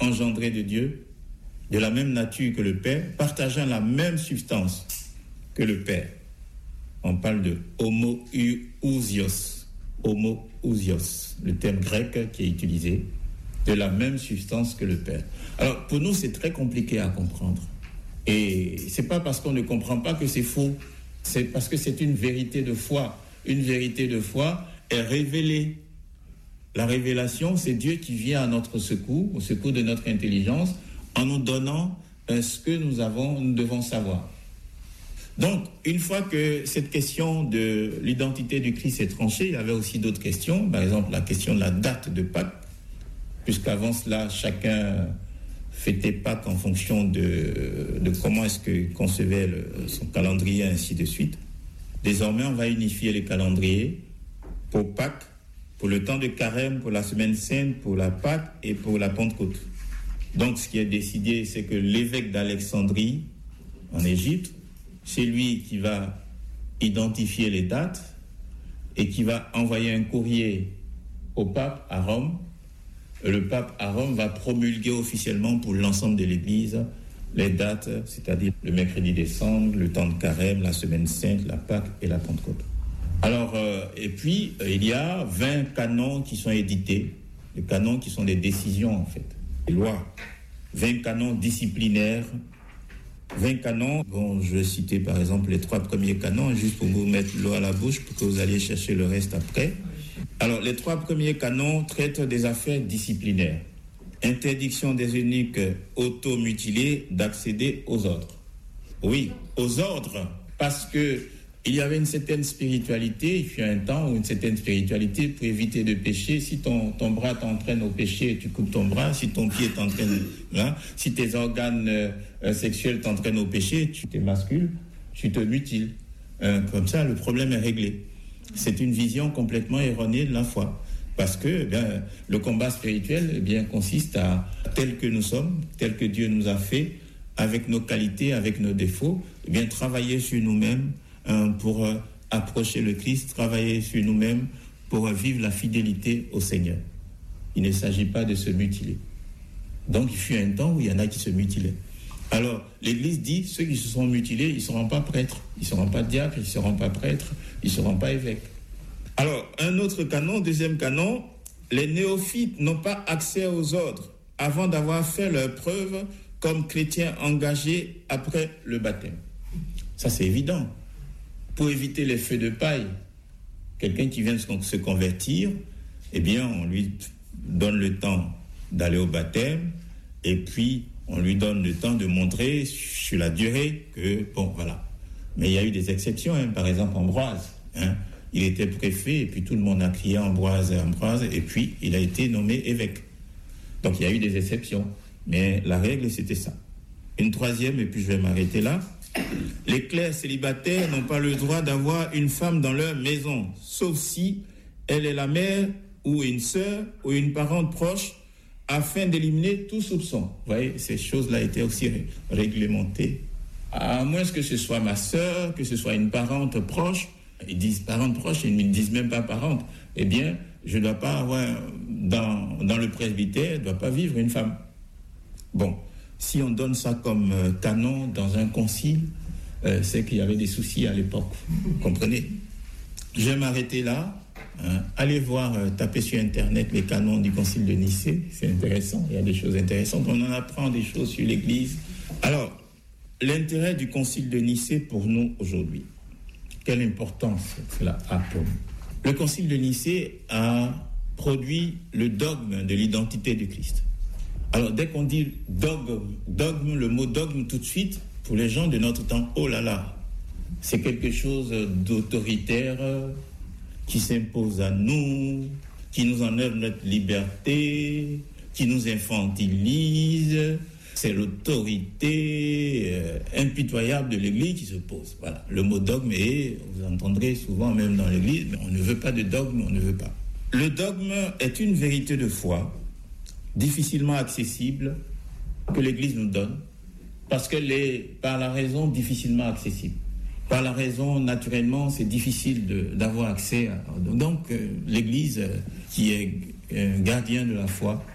engendré de Dieu, de la même nature que le Père, partageant la même substance que le Père. On parle de homoousios, le terme grec qui est utilisé, de la même substance que le Père. Alors, pour nous, c'est très compliqué à comprendre. Et c'est pas parce qu'on ne comprend pas que c'est faux, c'est parce que c'est une vérité de foi. Une vérité de foi est révélée. La révélation, c'est Dieu qui vient à notre secours, au secours de notre intelligence, en nous donnant ce que nous devons savoir. Donc, une fois que cette question de l'identité du Christ est tranchée, il y avait aussi d'autres questions, par exemple la question de la date de Pâques, puisqu'avant cela, chacun fêtait Pâques en fonction de comment est-ce qu'il concevait son calendrier, ainsi de suite. Désormais, on va unifier les calendriers pour Pâques, pour le temps de Carême, pour la Semaine Sainte, pour la Pâques et pour la Pentecôte. Donc, ce qui est décidé, c'est que l'évêque d'Alexandrie, en Égypte, c'est lui qui va identifier les dates et qui va envoyer un courrier au pape à Rome. Le pape à Rome va promulguer officiellement pour l'ensemble de l'Église les dates, c'est-à-dire le mercredi des Cendres, le temps de Carême, la Semaine Sainte, la Pâque et la Pentecôte. Alors, et puis, il y a 20 canons qui sont édités, les canons qui sont des décisions en fait, des lois, 20 canons disciplinaires, 20 canons, bon, je vais citer par exemple les 3 premiers canons, juste pour vous mettre l'eau à la bouche, pour que vous alliez chercher le reste après. Alors, les 3 premiers canons traitent des affaires disciplinaires. Interdiction des eunuques automutilés d'accéder aux ordres. Oui, aux ordres, parce que il y avait une certaine spiritualité, il fut un temps où une certaine spiritualité pour éviter de pécher. Si ton bras t'entraîne au péché, tu coupes ton bras. Si ton pied t'entraîne, si tes organes sexuels t'entraînent au péché, tu t'émascules, tu te mutiles. Comme ça, le problème est réglé. C'est une vision complètement erronée de la foi. Parce que le combat spirituel consiste à, tel que nous sommes, tel que Dieu nous a fait, avec nos qualités, avec nos défauts, travailler sur nous-mêmes, pour approcher le Christ, travailler sur nous-mêmes pour vivre la fidélité au Seigneur. Il ne s'agit pas de se mutiler. Donc il fut un temps où il y en a qui se mutilaient. Alors l'Église dit, ceux qui se sont mutilés, ils ne seront pas prêtres, ils ne seront pas diacres, ils ne seront pas prêtres, ils ne seront pas évêques. Alors un autre canon, deuxième canon, les néophytes n'ont pas accès aux ordres avant d'avoir fait leur preuve comme chrétiens engagés après le baptême. Ça c'est évident. Pour éviter les feux de paille, quelqu'un qui vient de se convertir, on lui donne le temps d'aller au baptême, et puis on lui donne le temps de montrer sur la durée que, voilà. Mais il y a eu des exceptions, par exemple Ambroise. Il était préfet, et puis tout le monde a crié Ambroise, et puis il a été nommé évêque. Donc il y a eu des exceptions. Mais la règle, c'était ça. Une troisième, et puis je vais m'arrêter là. Les clercs célibataires n'ont pas le droit d'avoir une femme dans leur maison, sauf si elle est la mère ou une sœur ou une parente proche, afin d'éliminer tout soupçon. Vous voyez, ces choses-là étaient aussi réglementées. À moins que ce soit ma sœur, que ce soit une parente proche, ils disent parente proche, ils ne disent même pas parente. Je ne dois pas avoir, dans le presbytère, ne doit pas vivre une femme. Bon. Si on donne ça comme canon dans un concile, c'est qu'il y avait des soucis à l'époque. Vous comprenez? Je vais m'arrêter là. Allez voir, tapez sur Internet les canons du concile de Nicée. C'est intéressant, il y a des choses intéressantes. On en apprend des choses sur l'Église. Alors, l'intérêt du concile de Nicée pour nous aujourd'hui, quelle importance cela a pour nous? Le concile de Nicée a produit le dogme de l'identité du Christ. Alors, dès qu'on dit dogme, le mot dogme tout de suite, pour les gens de notre temps, oh là là, c'est quelque chose d'autoritaire qui s'impose à nous, qui nous enlève notre liberté, qui nous infantilise. C'est l'autorité impitoyable de l'Église qui se pose. Voilà, le mot dogme, et vous entendrez souvent même dans l'Église, mais on ne veut pas de dogme, on ne veut pas. Le dogme est une vérité de foi difficilement accessible que l'Église nous donne, parce qu'elle est, par la raison, difficilement accessible. Par la raison, naturellement, c'est difficile d'avoir accès à... Donc, l'Église, qui est gardien de la foi,